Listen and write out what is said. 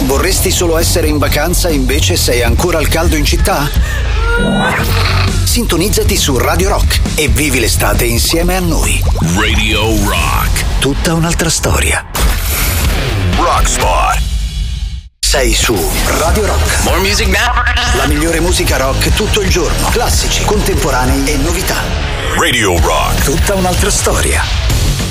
Vorresti solo essere in vacanza e invece sei ancora al caldo in città? Sintonizzati su Radio Rock e vivi l'estate insieme a noi. Radio Rock. Tutta un'altra storia. Rockspot. Sei su Radio Rock. More music now. La migliore musica rock tutto il giorno. Classici, contemporanei e novità. Radio Rock. Tutta un'altra storia.